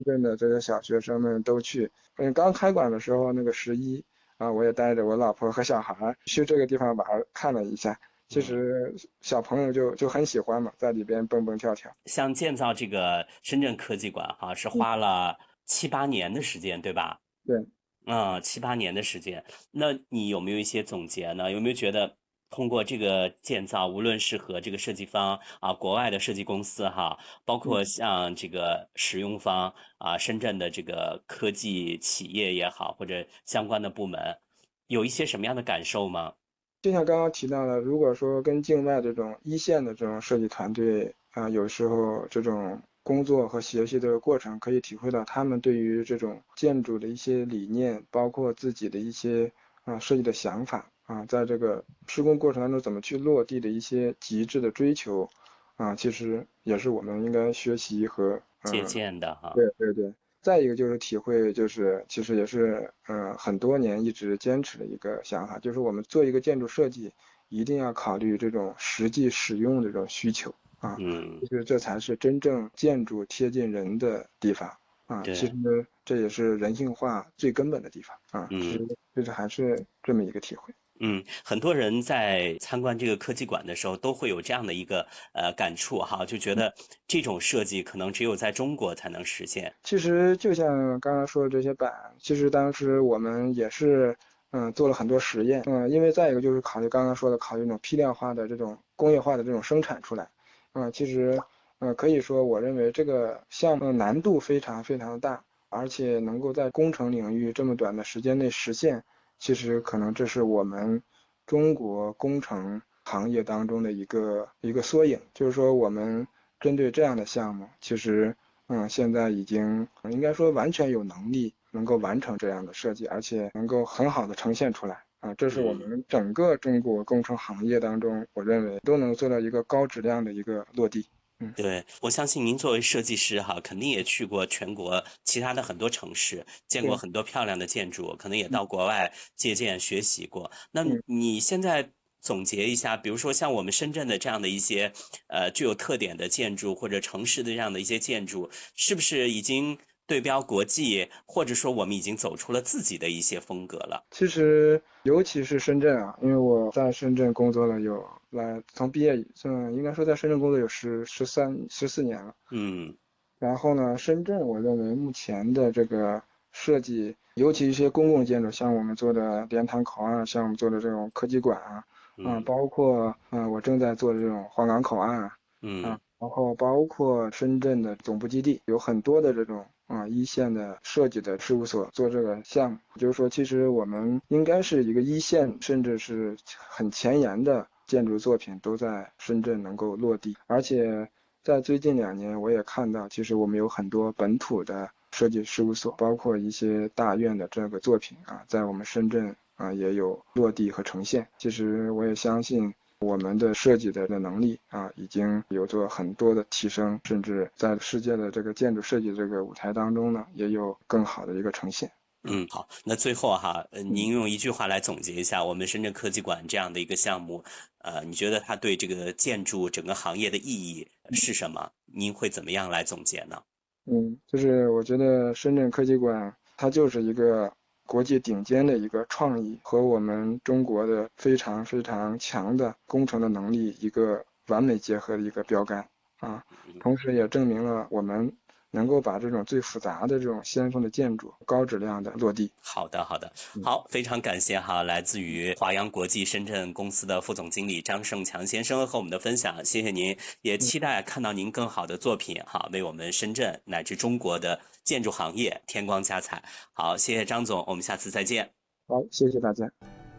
镇的这些小学生们都去。刚开馆的时候，那个11我也带着我老婆和小孩去这个地方把它看了一下。其嗯， 实小朋友就很喜欢嘛，在里边蹦蹦跳跳。 像建造这个深圳科技馆哈，是花了7、8年的时间，对吧？ 对。 7、8年的时间。那你有没有一些总结呢？有没有觉得通过这个建造，无论是和这个设计方啊，国外的设计公司哈，包括像这个使用方啊，深圳的这个科技企业也好，或者相关的部门，有一些什么样的感受吗？ 就像刚刚提到的，如果说跟境外这种一线的这种设计团队有时候这种工作和学习的过程，可以体会到他们对于这种建筑的一些理念，包括自己的一些设计的想法在这个施工过程当中怎么去落地的一些极致的追求其实也是我们应该学习和借鉴的哈。 对对对。再一个就是体会，就是其实也是很多年一直坚持的一个想法，就是我们做一个建筑设计，一定要考虑这种实际使用的这种需求嗯， 就是这才是真正建筑贴近人的地方其对。 实这也是人性化最根本的地方其嗯。 实就是还是这么一个体会。 嗯，很多人在参观这个科技馆的时候，都会有这样的一个感触哈，就觉得这种设计可能只有在中国才能实现。 其实就像刚刚说的这些板，其实当时我们也是，做了很多实验，因为再一个就是考虑刚刚说的，考虑那种批量化的这种工业化的这种生产出来，其实，可以说我认为这个项目难度非常非常的大，而且能够在工程领域这么短的时间内实现，其实可能这是我们中国工程行业当中的一个缩影，就是说我们针对这样的项目，其实。现在已经应该说完全有能力能够完成这样的设计，而且能够很好的呈现出来这是我嗯。 们整个中国工程行业当中，我认为都能做到一个高质量的一个落地。嗯， 对，我相信您作为设计师哈，肯定也去过全国其他的很多城市，见过对， 很多漂亮的建筑，可能也嗯到国外借鉴学习过。那嗯。 你现在总结一下，比如说像我们深圳的这样的一些具有特点的建筑，或者城市的这样的一些建筑，是不是已经对标国际，或者说我们已经走出了自己的一些风格了？ 其实尤其是深圳因为我在深圳工作了从毕业应该说在深圳工作有14年了。 嗯。 然后呢，深圳我认为目前的这个设计，尤其一些公共建筑，像我们做的莲塘口岸，像我们做的这种科技馆嗯。 包括我正在做的这种黄岗口岸嗯。 然后包括深圳的总部基地，有很多的这种一线的设计的事务所做这个项目，就是说，其实我们应该是一个一线，甚至是很前沿的建筑作品都在深圳能够落地，而且在最近2年，我也看到，其实我们有很多本土的设计事务所，包括一些大院的这个作品在我们深圳也有落地和呈现。其实我也相信。我们的设计的能力已经有做很多的提升，甚至在世界的这个建筑设计这个舞台当中呢，也有更好的一个呈现。 嗯，好，那最后哈， 嗯。 您用一句话来总结一下我们深圳科技馆这样的一个项目，你觉得它对这个建筑整个行业的意义是什么？您会怎么样来总结呢？ 就是我觉得深圳科技馆它就是一个国际顶尖的一个创意和我们中国的非常非常强的工程的能力一个完美结合的一个标杆同时也证明了我们能够把这种最复杂的这种先锋的建筑高质量的落地。 好的，好的， 嗯好，非常感谢哈，来自于华阳国际深圳公司的副总经理张胜强先生和我们的分享，谢谢您，也嗯， 期待看到您更好的作品哈，为我们深圳乃至中国的建筑行业添光加彩。好，谢谢张总，我们下次再见。 好，谢谢大家。